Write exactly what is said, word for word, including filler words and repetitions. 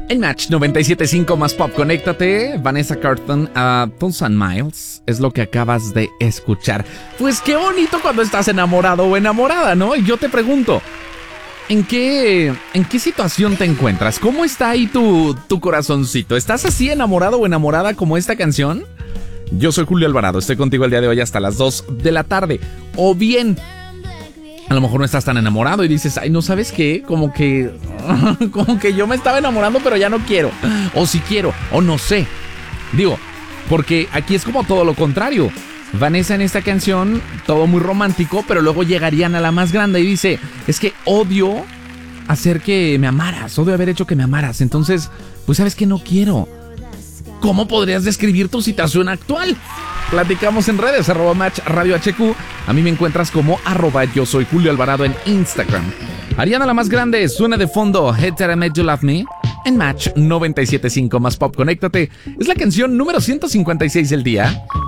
En Match noventa y siete punto cinco más pop, conéctate. Vanessa Carlton a uh, Thousand Miles es lo que acabas de escuchar. Pues qué bonito cuando estás enamorado o enamorada, ¿no? Y yo te pregunto, ¿en qué, en qué situación te encuentras? ¿Cómo está ahí tu, tu corazoncito? ¿Estás así enamorado o enamorada como esta canción? Yo soy Julio Alvarado, estoy contigo el día de hoy hasta las dos de la tarde. O bien, a lo mejor no estás tan enamorado y dices, ay, ¿no sabes qué? Como que, como que yo me estaba enamorando, pero ya no quiero. O si quiero, o no sé. Digo, porque aquí es como todo lo contrario. Vanessa en esta canción, todo muy romántico, pero luego llegarían a la más grande y dice, es que odio hacer que me amaras, odio haber hecho que me amaras. Entonces, pues sabes que no quiero. ¿Cómo podrías describir tu situación actual? Platicamos en redes, arroba Match Radio H Q. A mí me encuentras como arroba yo soy Julio Alvarado en Instagram. Ariana la más grande, suena de fondo Hey Did I Make You Love Me en Match noventa y siete punto cinco más pop, conéctate. Es la canción número ciento cincuenta y seis del día.